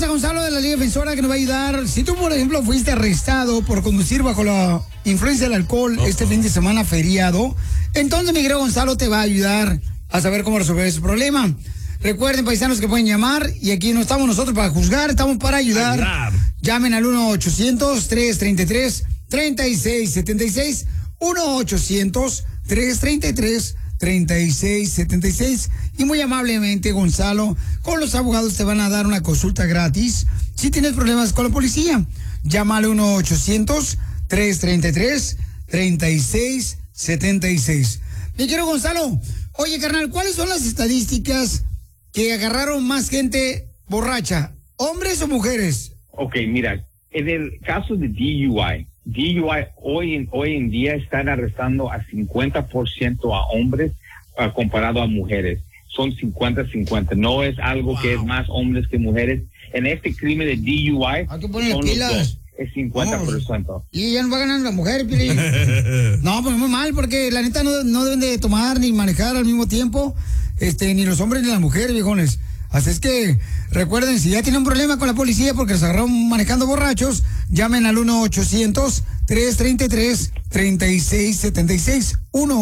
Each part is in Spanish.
a Gonzalo de la Liga Defensora que nos va a ayudar. Si tú, por ejemplo, fuiste arrestado por conducir bajo la influencia del alcohol este fin de semana feriado, entonces mi querido Gonzalo te va a ayudar a saber cómo resolver ese problema. Recuerden, paisanos, que pueden llamar y aquí no estamos nosotros para juzgar, estamos para ayudar. Llamen al 1-800-333-3676, 1-800-333-3676. Y muy amablemente, Gonzalo, con los abogados te van a dar una consulta gratis. Si tienes problemas con la policía, llama al 1-800-333-3676. Mi querido Gonzalo, oye, carnal, ¿cuáles son las estadísticas que agarraron más gente borracha, hombres o mujeres? Ok, mira, en el caso de DUI hoy en día están arrestando a 50% a hombres comparado a mujeres. Son 50-50. No es algo que es más hombres que mujeres. En este crimen de DUI, hay que ponerle pilas. Es 50%. Y ya no va a ganar la mujer, Pili. No, pues muy mal, porque la neta no deben de tomar ni manejar al mismo tiempo, ni los hombres ni las mujeres, viejones. Así es que, recuerden, si ya tienen un problema con la policía porque los agarraron manejando borrachos, llamen al 1-800-333-3676.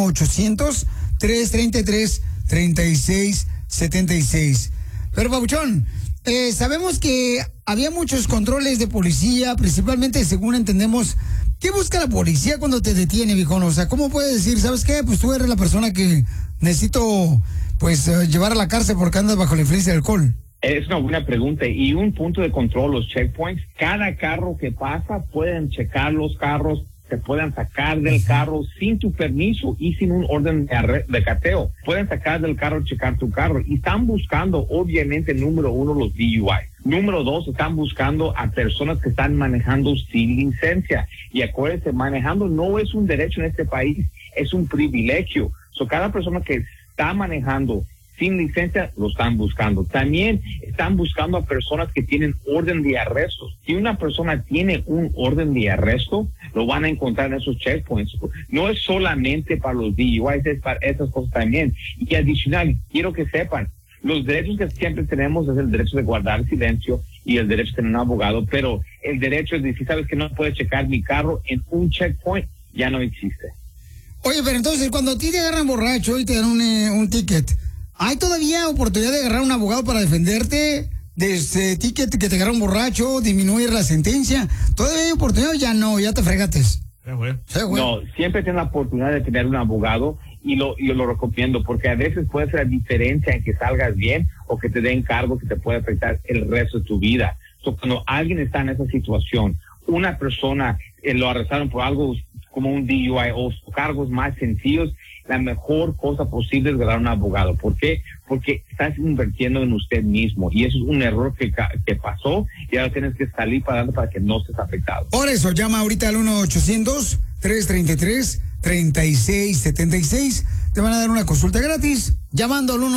1-800-333-3676. Pero, papuchón, sabemos que había muchos controles de policía, principalmente según entendemos. ¿Qué busca la policía cuando te detiene, viejón? O sea, ¿cómo puedes decir, sabes qué? Pues tú eres la persona que necesito, pues, llevar a la cárcel porque andas bajo la influencia del alcohol. Es una buena pregunta. Y un punto de control, los checkpoints, cada carro que pasa pueden checar los carros, te pueden sacar del carro sin tu permiso y sin un orden de cateo. Pueden sacar del carro, checar tu carro. Y están buscando, obviamente, número uno, los DUI. Número dos, están buscando a personas que están manejando sin licencia. Y acuérdense, manejando no es un derecho en este país, es un privilegio. Cada persona que está manejando sin licencia lo están buscando. También están buscando a personas que tienen orden de arresto. Si una persona tiene un orden de arresto, lo van a encontrar en esos checkpoints. No es solamente para los DUIs, es para esas cosas también. Y adicional, quiero que sepan, los derechos que siempre tenemos es el derecho de guardar silencio y el derecho de tener un abogado, pero el derecho de decir, sabes que no puedes checar mi carro en un checkpoint, ya no existe. Oye, pero entonces, cuando a ti te agarran borracho y te dan un ticket, ¿hay todavía oportunidad de agarrar un abogado para defenderte de ese ticket que te agarraron borracho, disminuir la sentencia? ¿Todavía hay oportunidad o ya no? Ya te fregates. No, siempre tienes la oportunidad de tener un abogado y yo lo recomiendo porque a veces puede ser la diferencia en que salgas bien o que te den cargo que te puede afectar el resto de tu vida. Cuando alguien está en esa situación, una persona lo arrestaron por algo como un DUI o cargos más sencillos, la mejor cosa posible es ganar un abogado. ¿Por qué? Porque estás invirtiendo en usted mismo y eso es un error que pasó y ahora tienes que salir para adelante para que no estés afectado. Por eso, llama ahorita al 1-800-333-3676. Te van a dar una consulta gratis llamando al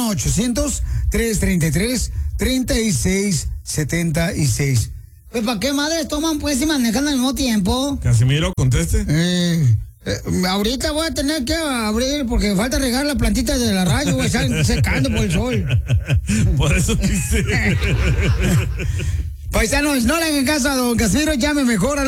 1-800-333-3676. Pues, ¿para qué madres toman pues y manejan al mismo tiempo? Casimiro, conteste. Ahorita voy a tener que abrir porque falta regar las plantitas de la radio, voy a estar secando por el sol. Por eso quise. Paisanos, no le hagan caso a don Casimiro, llame mejor al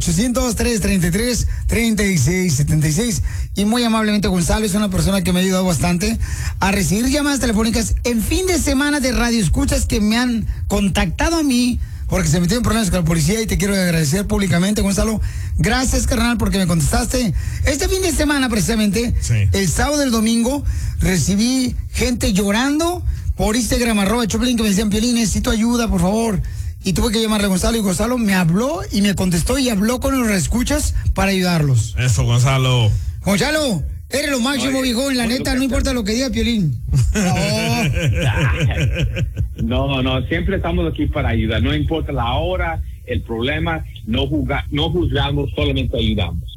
1-800-333-3676. Y muy amablemente Gonzalo es una persona que me ha ayudado bastante a recibir llamadas telefónicas en fin de semana de radio escuchas que me han contactado a mí porque se metieron problemas con la policía y te quiero agradecer públicamente, Gonzalo. Gracias, carnal, porque me contestaste. Este fin de semana, precisamente, sí, el sábado y el domingo, recibí gente llorando por Instagram, @Choplin, que me decían, Piolín, necesito ayuda, por favor. Y tuve que llamarle a Gonzalo y Gonzalo me habló y me contestó y habló con los reescuchas para ayudarlos. Eso, Gonzalo. Gonzalo, eres lo máximo, viejo, la neta, no importa lo que diga Piolín. No, siempre estamos aquí para ayudar, no importa la hora, el problema, no juzgamos, solamente ayudamos.